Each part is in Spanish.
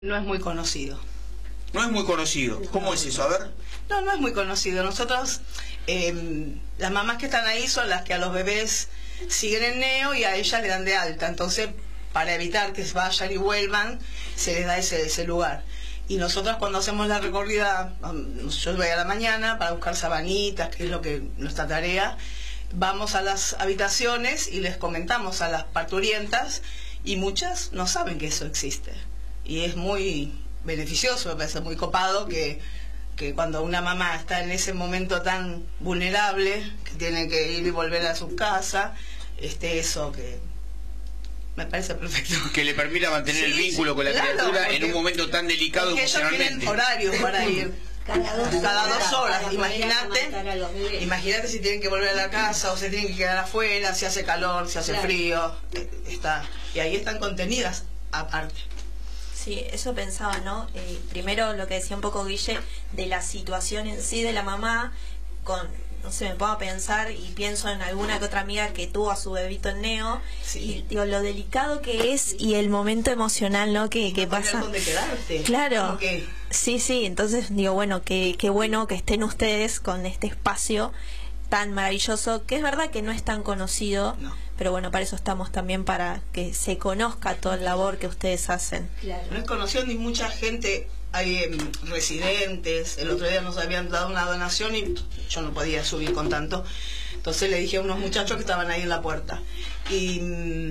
No es muy conocido. No es muy conocido. ¿Cómo es eso? A ver. No, no es muy conocido. Nosotros, las mamás que están ahí son las que a los bebés siguen en neo y a ellas le dan de alta. Entonces, para evitar que vayan y vuelvan, se les da ese lugar. Y nosotros cuando hacemos la recorrida, yo voy a la mañana para buscar sabanitas, que es lo que nuestra tarea, vamos a las habitaciones y les comentamos a las parturientas y muchas no saben que eso existe. Y es muy beneficioso, me parece muy copado que cuando una mamá está en ese momento tan vulnerable, que tiene que ir y volver a su casa, eso que me parece perfecto. Que le permita mantener el vínculo con la criatura en un momento tan delicado emocionalmente. Ellos tienen horarios para ir. Cada dos horas. Imagínate si tienen que volver a la casa o se tienen que quedar afuera, si hace calor, si hace frío. Y ahí están contenidas aparte. Sí, eso pensaba, ¿no? Primero lo que decía un poco Guille, de la situación en sí de la mamá, no sé, me pongo a pensar y pienso en alguna que otra amiga que tuvo a su bebito en neo, y digo, lo delicado que es y el momento emocional, ¿no? Que pasa. ¿Dónde quedarte? Claro. Sí, entonces digo, bueno, qué bueno que estén ustedes con este espacio tan maravilloso, que es verdad que no es tan conocido, pero bueno, para eso estamos también, para que se conozca toda la labor que ustedes hacen. Claro. No es conocido ni mucha gente, hay residentes, el otro día nos habían dado una donación y yo no podía subir con tanto, entonces le dije a unos muchachos que estaban ahí en la puerta, y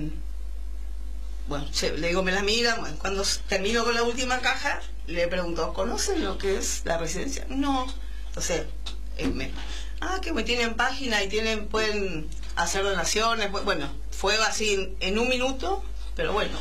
bueno, le digo, me la miran, cuando termino con la última caja, le pregunto, ¿conocen lo que es la residencia? No. Entonces, que me tienen página y pueden hacer donaciones. Bueno, fue así en un minuto, pero bueno,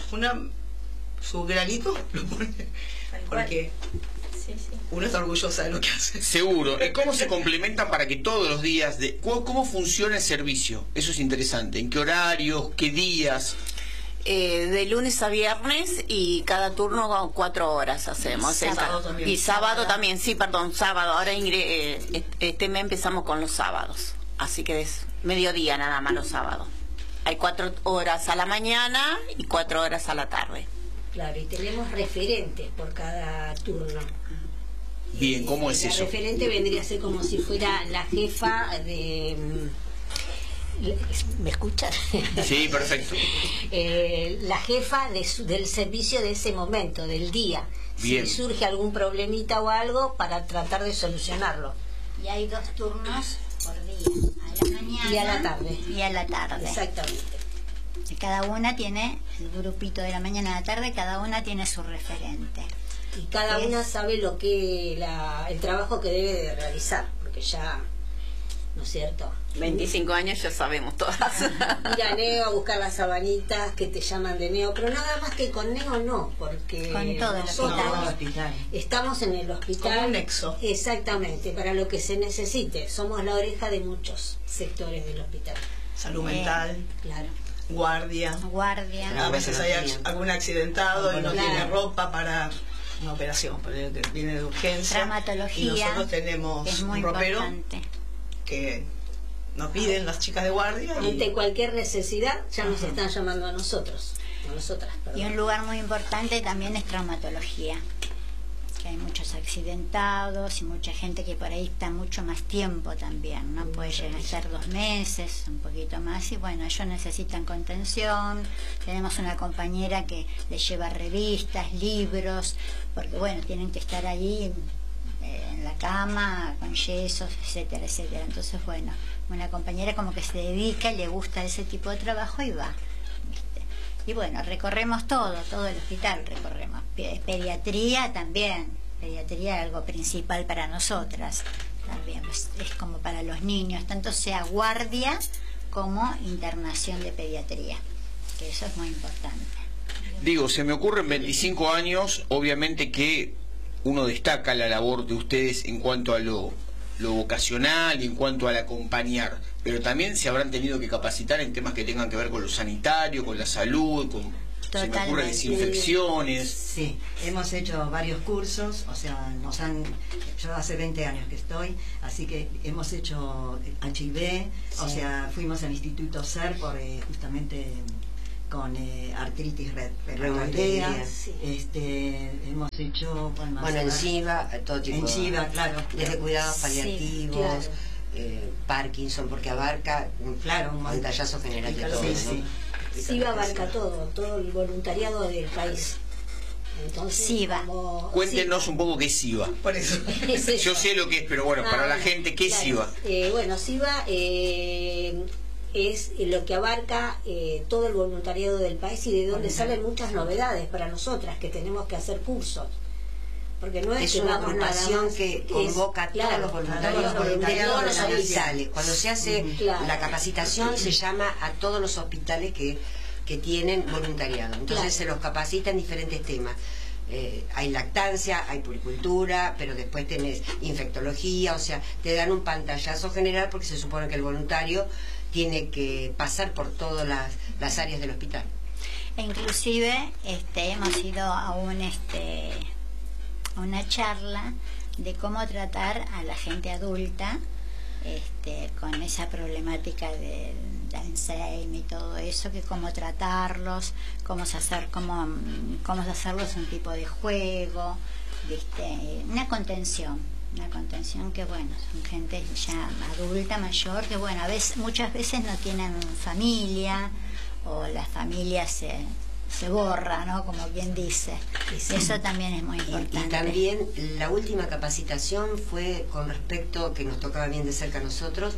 su granito lo pone, porque uno está orgullosa de lo que hace. Seguro. ¿Cómo se complementan para que todos los días, cómo funciona el servicio? Eso es interesante. ¿En qué horarios? ¿Qué días? De lunes a viernes, y cada turno 4 horas hacemos. Sábado también. Y sábado también, sí, perdón, sábado. Ahora este mes empezamos con los sábados, así que es mediodía nada más los sábados. Hay 4 horas a la mañana y 4 horas a la tarde. Claro, y tenemos referentes por cada turno. Bien, ¿cómo es eso? La referente vendría a ser como si fuera la jefa de... ¿Me escuchan? Sí, perfecto. La jefa del servicio de ese momento, del día. Bien. Si surge algún problemita o algo, para tratar de solucionarlo. Y hay 2 turnos por día, a la mañana y a la tarde. Y a la tarde. Exactamente. Y cada una tiene, el grupito de la mañana a la tarde, cada una tiene su referente. Y cada una sabe lo que el trabajo que debe de realizar, porque ya... ¿no es cierto? 25 años ya sabemos todas. Ir a neo a buscar las sabanitas que te llaman de neo, pero nada más que con neo no, porque con todo nosotros estamos en el hospital. Como un nexo. Exactamente, para lo que se necesite. Somos la oreja de muchos sectores del hospital. Salud mental. Claro. Guardia. A veces hay algún accidentado y no tiene ropa para una operación, porque viene de urgencia. Traumatología. Y nosotros tenemos un ropero que nos piden las chicas de guardia. Ante cualquier necesidad ya nos están llamando a nosotros. A nosotras, perdón. Y un lugar muy importante también es traumatología, que hay muchos accidentados y mucha gente que por ahí está mucho más tiempo también, ¿no? Puede llegar a ser 2 meses, un poquito más, y bueno, ellos necesitan contención. Tenemos una compañera que les lleva revistas, libros, porque bueno, tienen que estar ahí en la cama, con yesos, etcétera, etcétera. Entonces, bueno, una compañera como que se dedica y le gusta ese tipo de trabajo y va, ¿viste? Y bueno, recorremos todo el hospital recorremos. Pediatría también, pediatría es algo principal para nosotras también, es como para los niños, tanto sea guardia como internación de pediatría, que eso es muy importante. Digo, se me ocurren 25 años, obviamente que uno destaca la labor de ustedes en cuanto a lo vocacional y en cuanto al acompañar, pero también se habrán tenido que capacitar en temas que tengan que ver con lo sanitario, con la salud, se me ocurren desinfecciones. Sí, hemos hecho varios cursos, o sea, yo hace 20 años que estoy, así que hemos hecho HIV, o sea, fuimos al Instituto SER por justamente con artritis reumatoidea. Sí. Hemos hecho bueno, en SIVA, todo tipo. En SIVA, claro. Desde cuidados paliativos, claro. Parkinson, porque abarca un pantallazo general de todo. Sí, ¿no? SIVA abarca todo el voluntariado del país. Entonces, SIVA. Cuéntenos un poco qué es SIVA. Por eso. Yo sé lo que es, pero bueno, para la gente, ¿qué es SIVA? Bueno, SIVA es lo que abarca todo el voluntariado del país y de donde salen muchas novedades para nosotras, que tenemos que hacer cursos. Porque no es que una vamos nada agrupación más, que convoca a todos los voluntarios de todos los hospitales. Cuando se hace la capacitación se llama a todos los hospitales que tienen voluntariado. Entonces se los capacita en diferentes temas. Hay lactancia, hay puricultura, pero después tenés infectología, o sea, te dan un pantallazo general porque se supone que el voluntario tiene que pasar por todas las áreas del hospital. E inclusive hemos ido a una charla de cómo tratar a la gente adulta con esa problemática de Alzheimer y todo eso, que cómo tratarlos, cómo hacerlos un tipo de juego, una contención que bueno, son gente ya adulta, mayor, que bueno, muchas veces no tienen familia, o la familia se borra, ¿no? Como quien dice. Sí. Eso también es muy importante. Y también la última capacitación fue con respecto, que nos tocaba bien de cerca a nosotros,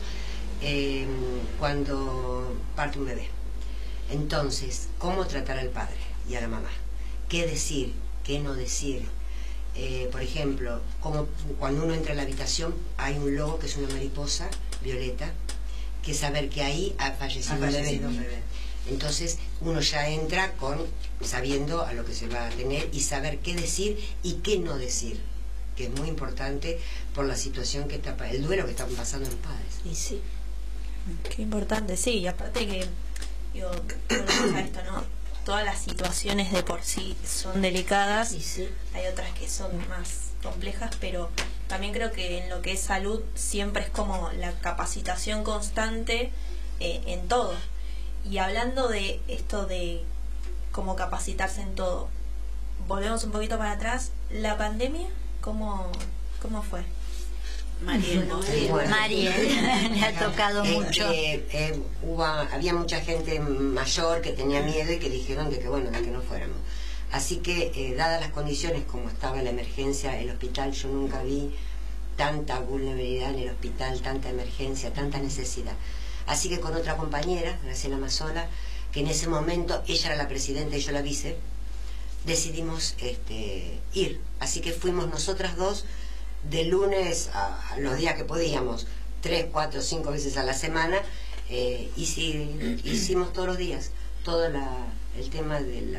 cuando parte un bebé. Entonces, cómo tratar al padre y a la mamá, qué decir, qué no decir. Por ejemplo, como cuando uno entra a la habitación hay un logo que es una mariposa violeta, que saber que ahí ha fallecido un bebé. Entonces uno ya entra sabiendo a lo que se va a tener y saber qué decir y qué no decir, que es muy importante por la situación el duelo que están pasando los padres. Y sí, qué importante, sí, y aparte que volvemos a esto, ¿no? Todas las situaciones de por sí son delicadas, hay otras que son más complejas, pero también creo que en lo que es salud siempre es como la capacitación constante en todo. Y hablando de esto de cómo capacitarse en todo, volvemos un poquito para atrás. ¿La pandemia cómo fue? Mariel le ha tocado mucho. Había mucha gente mayor que tenía miedo y que dijeron de que no fuéramos. Así que, dadas las condiciones como estaba la emergencia, el hospital, yo nunca vi tanta vulnerabilidad en el hospital, tanta emergencia, tanta necesidad. Así que con otra compañera, Graciela Mazzola, que en ese momento ella era la presidenta y yo la vice, decidimos ir. Así que fuimos nosotras dos de lunes a los días que podíamos, 3, 4, 5 veces a la semana, hicimos todos los días todo el tema de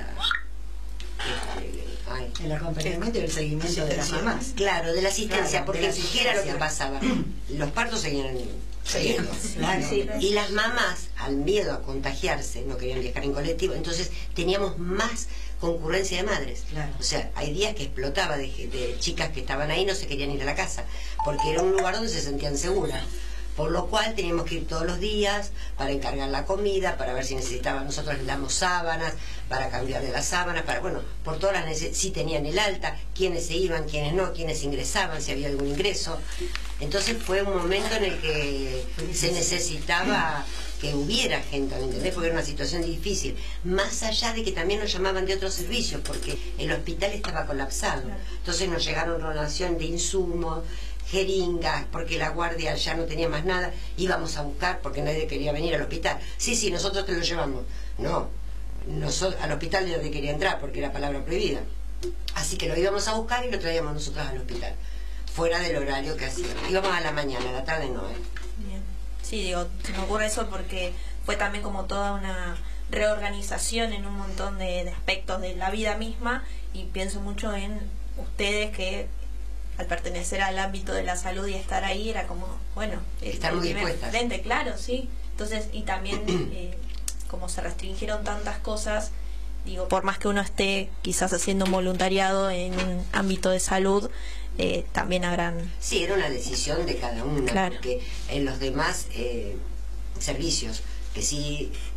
el acompañamiento y el seguimiento de las mamás. Claro, de la asistencia, porque ¿qué era lo que pasaba? Los partos seguían siguiendo. Claro. Y las mamás, al miedo a contagiarse, no querían viajar en colectivo, entonces teníamos más concurrencia de madres. Claro. O sea, hay días que explotaba de chicas que estaban ahí, no se querían ir a la casa, porque era un lugar donde se sentían seguras. Por lo cual teníamos que ir todos los días para encargar la comida, para ver si necesitaban, nosotros les damos sábanas, para cambiar de las sábanas, por todas las necesidades, si tenían el alta, quiénes se iban, quiénes no, quiénes ingresaban, si había algún ingreso. Entonces fue un momento en el que se necesitaba que hubiera gente, ¿me entendés? Porque era una situación difícil, más allá de que también nos llamaban de otros servicios, porque el hospital estaba colapsado. Entonces nos llegaron donación de insumos, jeringas, porque la guardia ya no tenía más nada, íbamos a buscar porque nadie quería venir al hospital. Sí, nosotros te lo llevamos. No, al hospital nadie quería entrar porque era palabra prohibida. Así que lo íbamos a buscar y lo traíamos nosotros al hospital, fuera del horario que hacíamos. Íbamos a la mañana, a la tarde no. Bien. Sí, se me ocurre eso porque fue también como toda una reorganización en un montón de aspectos de la vida misma, y pienso mucho en ustedes que al pertenecer al ámbito de la salud y estar ahí era como, bueno, estar muy dispuestas. Frente, claro, sí. Entonces, y también como se restringieron tantas cosas, digo, por más que uno esté quizás haciendo un voluntariado en un ámbito de salud, también habrán... Sí, era una decisión de cada uno, claro. Porque en los demás servicios, que sí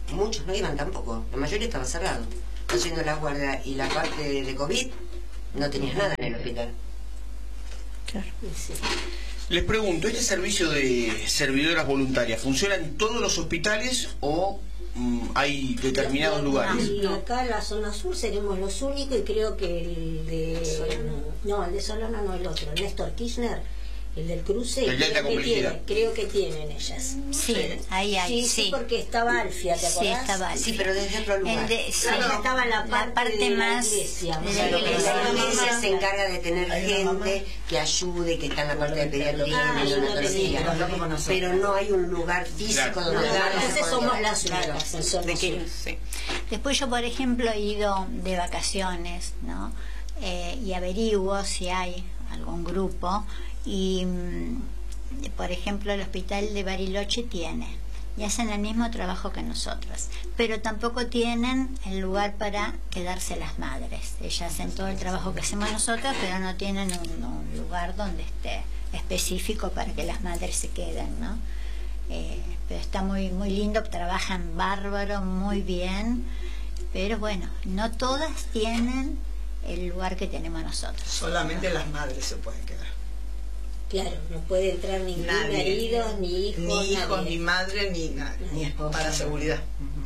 muchos no iban tampoco, la mayoría estaba cerrado. Haciendo la guardia y la parte de COVID, no tenías nada en el hospital. Claro. Sí. Les pregunto, ¿este servicio de servidoras voluntarias funciona en todos los hospitales o hay determinados lugares? Y acá en la zona sur seremos los únicos, y creo que el de... No, el de Solano no, el otro, el Néstor Kirchner, el del cruce, El de alta complejidad. creo que tienen ellas. Sí, ahí hay, Sí, porque estaba Alfia, ¿te acordás? Sí, estaba Alfia. Sí, pero desde otro lugar. Sí, Claro, estaba la parte de la más iglesia. de Claro, pero iglesia. la iglesia se encarga de tener gente que ayude, que está en la parte de pediatría, neonatología, pero no hay un lugar físico donde Entonces somos las únicas en zona sur. Después yo, por ejemplo, he ido de vacaciones, ¿no? Y averiguo si hay algún grupo y, por ejemplo, el hospital de Bariloche tiene, y hacen el mismo trabajo que nosotras, pero tampoco tienen el lugar para quedarse las madres. Ellas hacen todo el trabajo que hacemos nosotras, pero no tienen un lugar donde esté específico para que las madres se queden, ¿no? Pero está muy lindo, trabajan bárbaro, muy bien, pero bueno, no todas tienen el lugar que tenemos nosotros. Solamente las madres se pueden quedar. Claro, no puede entrar ningún Nadie. marido, ni hijos, Ni madre, ni nadie. Ni esposa. Para seguridad.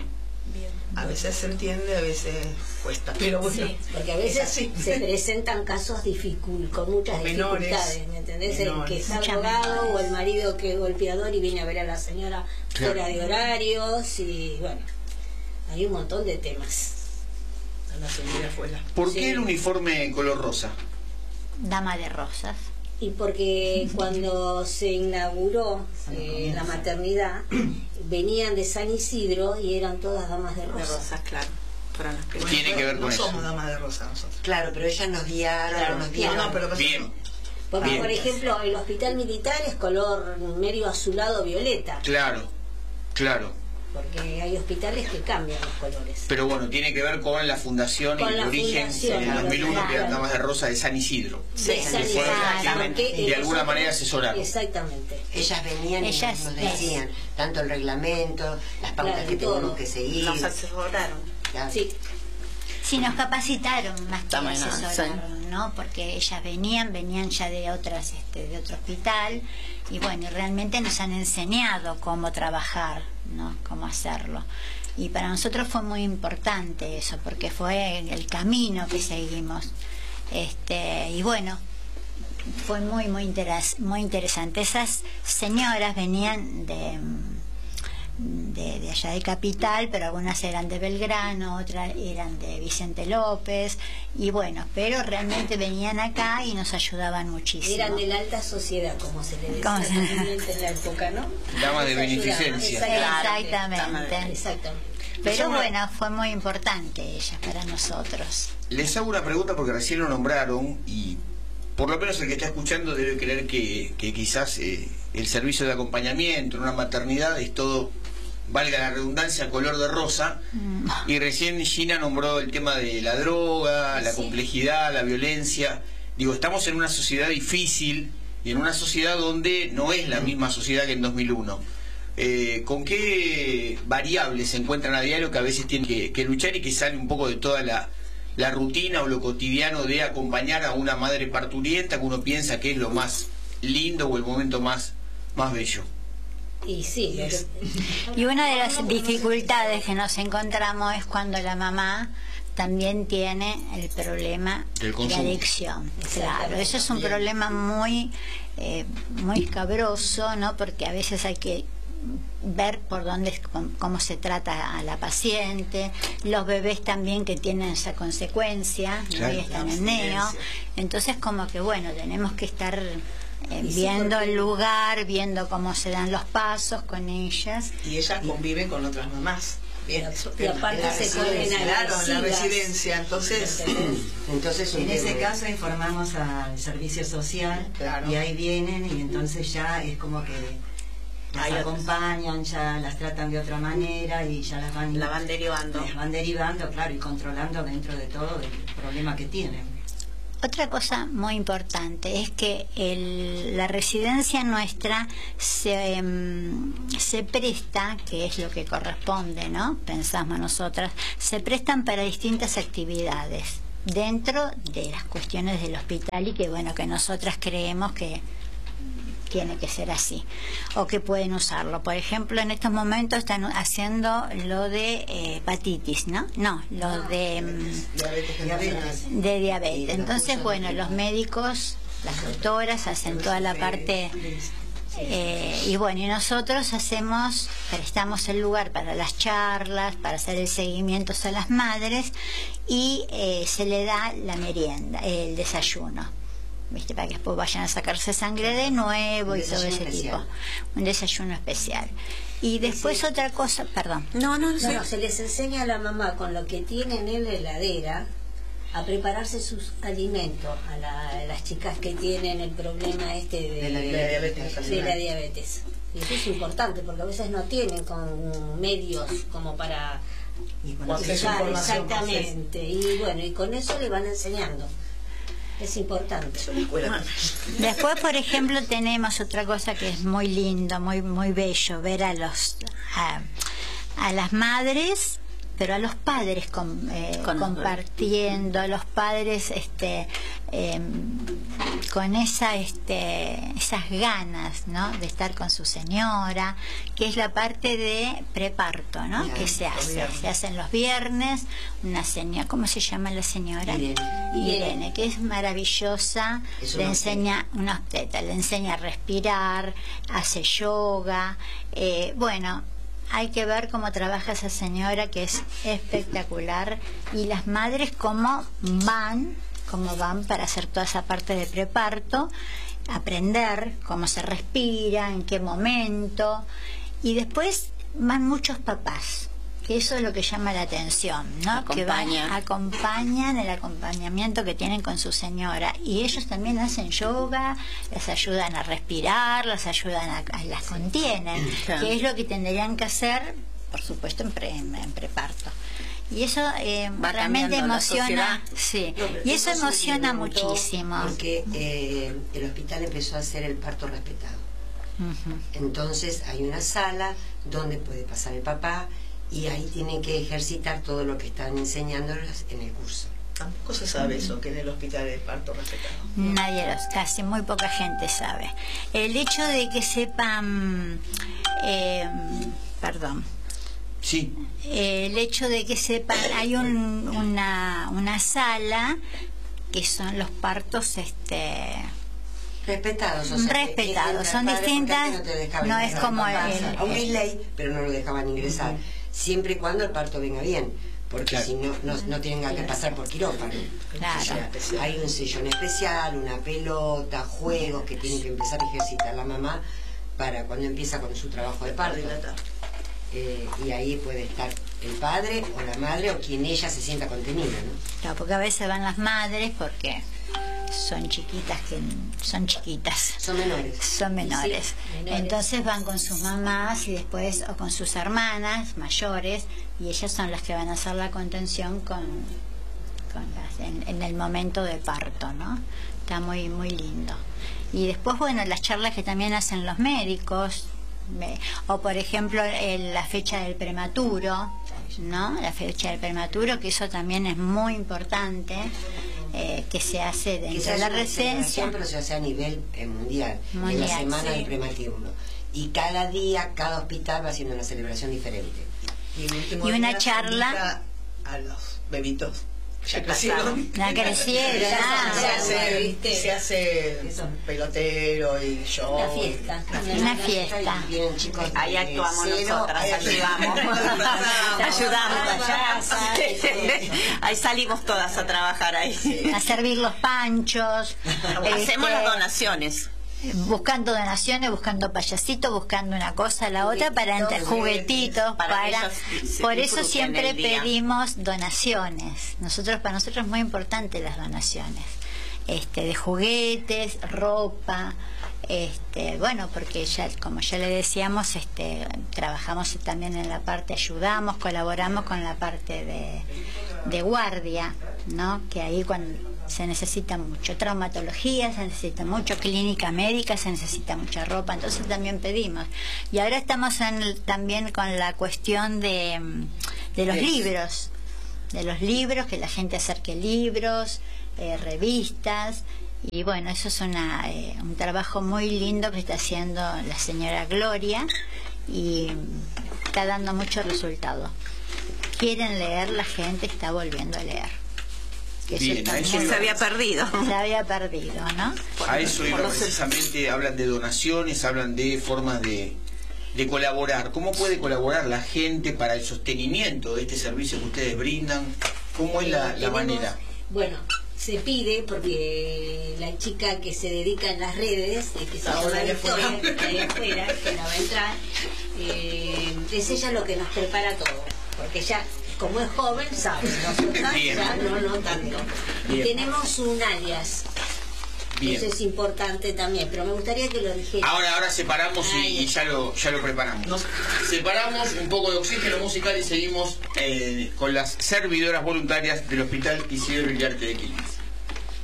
A veces se entiende, a veces cuesta. Pero bueno, Porque a veces sí. se presentan casos con muchas Menores. dificultades, ¿me entendés? El que Menores. está Muchas drogado menores. o el marido que es golpeador y viene a ver a la señora fuera de horarios, y bueno, hay un montón de temas. A la señora afuera. ¿Por Sí. qué el uniforme en color rosa? Dama de rosas. Y porque cuando se inauguró la maternidad, venían de San Isidro y eran todas damas de De rosa. rosas, claro. Fueron las primeras. Tiene que ver con no eso. somos damas de rosa nosotros. Claro, pero ellas nos guiaron, nos dieron. No, pero Bien, Porque, Bien. por ejemplo, el hospital militar es color medio azulado violeta, claro, claro. porque hay hospitales que cambian los colores. Pero bueno, tiene que ver con la fundación y Con el la origen fundación, en el 2001 que eran claro. damas de rosa de San Isidro. De San que Isidro, fueron las que porque de alguna nosotros- manera asesoraron. Exactamente. Ellas venían Ellas, y nos decían tanto el reglamento, las pautas Claro, que todo. tenemos que seguir. Nos asesoraron. Claro. Sí, Sí, nos capacitaron más que También, asesoraron, ¿no? Porque ellas venían ya de otras, de otro hospital, y bueno, realmente nos han enseñado cómo trabajar, ¿no? Cómo hacerlo. Y para nosotros fue muy importante eso, porque fue el camino que seguimos. Y bueno, fue muy interesante. Esas señoras venían de allá de Capital, pero algunas eran de Belgrano, otras eran de Vicente López, y bueno, pero realmente venían acá y nos ayudaban muchísimo. eran de la alta sociedad, como se le decía ¿Cómo se- comúnmente en la época, ¿no? Damas de Nos ayudaban, beneficencia. Exactamente. Exactamente. Pero bueno, fue muy importante ellas para nosotros. Les hago una pregunta porque recién lo nombraron y por lo menos el que está escuchando debe creer que quizás el servicio de acompañamiento en una maternidad es todo, valga la redundancia, color de rosa. Y recién Gina nombró el tema de la droga, la complejidad, la violencia. Digo, estamos en una sociedad difícil y en una sociedad donde no es la misma sociedad que en 2001. ¿Con qué variables se encuentran a diario que a veces tienen que luchar y que sale un poco de toda la rutina o lo cotidiano de acompañar a una madre parturienta que uno piensa que es lo más lindo o el momento más bello? Y sí, Y una de las dificultades que nos encontramos es cuando la mamá también tiene el problema Del de consumo. adicción. Claro, eso es un problema muy escabroso, ¿no? Porque a veces hay que ver por dónde, cómo se trata a la paciente, los bebés también que tienen esa consecuencia, ¿no? Claro. Y están en neo, entonces como que bueno, tenemos que estar Y sí, viendo porque- el lugar, viendo cómo se dan los pasos con ellas. Y ellas conviven con otras mamás. Bien. Y aparte En la se residencia, ponen claro, en la agresivas. residencia, entonces Entonces, En ese caso informamos al servicio social, Claro. y ahí vienen y entonces ya es como que las Hay otras. acompañan, ya las tratan de otra manera y ya las van derivando. las van derivando, claro, y controlando dentro de todo el problema que tienen. Otra cosa muy importante es que la residencia nuestra se presta, que es lo que corresponde, ¿no? Pensamos nosotras, se prestan para distintas actividades dentro de las cuestiones del hospital y que, bueno, que nosotras creemos que tiene que ser así, o que pueden usarlo. Por ejemplo, en estos momentos están haciendo lo de hepatitis, ¿no? No, lo de diabetes. Entonces, bueno, los médicos, las doctoras hacen toda la parte, y bueno, y nosotros prestamos el lugar para las charlas, para hacer el seguimiento a las madres, y se le da la merienda, el desayuno, ¿viste? Para que después vayan a sacarse sangre de nuevo y todo ese tipo. Un desayuno especial. Y después otra cosa, perdón. No, se les enseña a la mamá con lo que tienen en la heladera a prepararse sus alimentos a las chicas que tienen el problema de la diabetes. Y eso es importante porque a veces no tienen con medios como para usar exactamente. Y bueno, y con eso le van enseñando. Es importante. Después, por ejemplo, tenemos otra cosa que es muy lindo, muy muy bello, ver a las madres, pero a los padres compartiendo, a los padres con esas ganas, ¿no?, de estar con su señora, que es la parte de preparto, ¿no?, que se hacen los viernes. Una señora, ¿cómo se llama la señora? Irene, que es maravillosa, le enseña una obstetra, le enseña a respirar, hace yoga, bueno, hay que ver cómo trabaja esa señora, que es espectacular, y las madres cómo van para hacer toda esa parte de preparto, aprender cómo se respira, en qué momento, y después van muchos papás, que eso es lo que llama la atención, ¿no? Acompañan el acompañamiento que tienen con su señora, y ellos también hacen yoga, las ayudan a respirar, las ayudan las contienen, que es lo que tendrían que hacer, por supuesto, en preparto. Y eso realmente emociona, sí, y eso emociona muchísimo. Porque el hospital empezó a hacer el parto respetado. Entonces hay una sala donde puede pasar el papá, y ahí tienen que ejercitar todo lo que están enseñándoles en el curso. Tampoco se sabe eso, que en el hospital de parto respetado. Casi muy poca gente sabe. El hecho de que sepan, sí. El hecho de que sepan, hay una sala que son los partos respetados, o sea, respetados, son distintas, no es como aunque es ley, pero no lo dejaban ingresar, siempre y cuando el parto venga bien, porque si no tengan que pasar por quirófano. O sea, hay un sillón especial, una pelota, juegos que tienen que empezar a ejercitar la mamá para cuando empieza con su trabajo de parto. Y ahí puede estar el padre o la madre o quien ella se sienta contenida, ¿no? Claro, porque a veces van las madres porque son chiquitas, son menores, sí, entonces van con sus mamás y después, o con sus hermanas mayores, y ellas son las que van a hacer la contención en el momento de parto, ¿no? Está muy muy lindo. Y después, bueno, las charlas que también hacen los médicos, o por ejemplo la fecha del prematuro, ¿no? La fecha del prematuro, que eso también es muy importante, que se hace dentro de la residencia, pero se hace a nivel mundial, en la semana del prematuro, y cada día, cada hospital va haciendo una celebración diferente, y una charla a los bebitos. Ya crecieron. Se hace pelotero y show. Una fiesta. Vienen chicos. Ahí actuamos nosotras, ayudamos. Ahí salimos todas a trabajar ahí. A servir los panchos. Hacemos las donaciones. Buscando donaciones, buscando payasitos, buscando una cosa a la otra, para juguetitos, por eso siempre pedimos donaciones. Para nosotros es muy importante las donaciones, de juguetes, ropa, bueno, porque ya, como ya le decíamos, trabajamos también en la parte, colaboramos con la parte de guardia, ¿no? Que ahí cuando se necesita mucho, traumatología se necesita mucho, clínica médica se necesita mucha ropa, entonces también pedimos. Y ahora estamos también con la cuestión de los libros, que la gente acerque libros, revistas, y bueno, eso es un trabajo muy lindo que está haciendo la señora Gloria y está dando mucho resultado. Quieren leer, la gente está volviendo a leer. Bien, a eso se había perdido. Se había perdido, ¿no? A eso iba precisamente, hablan de donaciones, hablan de formas de colaborar. ¿Cómo puede colaborar la gente para el sostenimiento de este servicio que ustedes brindan? ¿Cómo es la manera? Bueno, se pide porque la chica que se dedica en las redes, que se llama Victoria, que está ahí afuera, que la va a entrar, es ella lo que nos prepara todo, porque ella, como es joven, sabe, nosotras ya no tanto. Y tenemos un alias. Bien. Eso es importante también, pero me gustaría que lo dijera. Ahora separamos y ya lo preparamos. Separamos un poco de oxígeno musical y seguimos con las servidoras voluntarias del Hospital Isidro Iriarte de Quilmes.